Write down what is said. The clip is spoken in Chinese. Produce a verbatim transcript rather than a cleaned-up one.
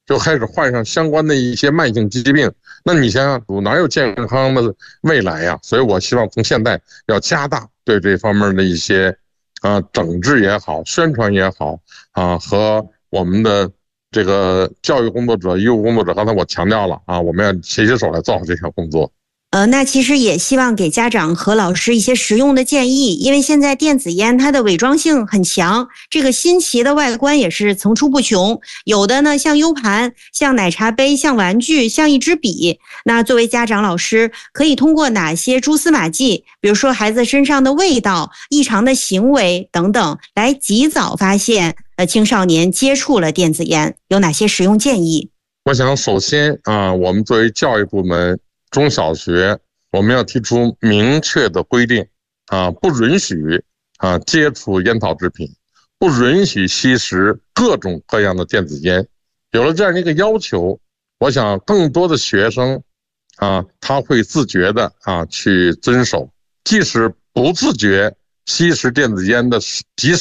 就开始患上相关的一些慢性疾病。那你想想，哪有健康的未来呀？所以我希望从现在要加大对这方面的一些啊整治也好，宣传也好啊，和我们的这个教育工作者、医务工作者，刚才我强调了啊，我们要携起手来做好这项工作。 呃，那其实也希望给家长和老师一些实用的建议，因为现在电子烟它的伪装性很强，这个新奇的外观也是层出不穷，有的呢像 U 盘，像奶茶杯，像玩具，像一支笔。那作为家长老师，可以通过哪些蛛丝马迹，比如说孩子身上的味道、异常的行为等等，来及早发现呃青少年接触了电子烟，有哪些实用建议？ 我想首先啊，我们作为教育部门，中小学我们要提出明确的规定啊，不允许啊接触烟草制品，不允许吸食各种各样的电子烟。有了这样一个要求，我想更多的学生啊，他会自觉的啊去遵守，即使不自觉吸食电子烟的，即使